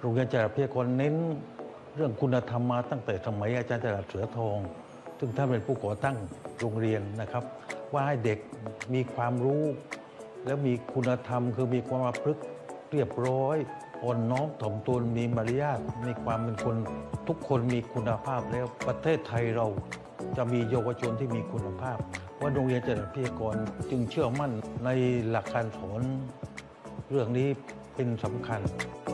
โรงเรียนจรัสพยากรณ์เน้นเรื่องคุณธรรมมาตั้งแต่สมัยอาจารย์จรัสเสือทองซึ่งท่านเป็นผู้ก่อตั้งโรงเรียนนะครับ ว่าให้เด็กมีความรู้ แล้วมีคุณธรรมคือมีความประพฤติเรียบร้อยอ่อนน้อมถ่อมตนมีมารยาทมีความเป็นคนทุกคนมีคุณภาพแล้วประเทศไทยเราจะมีเยาวชนที่มีคุณภาพว่าโรงเรียนจรัสพยากรณ์จึงเชื่อมั่นในหลักการสอนเรื่องนี้เป็นสำคัญ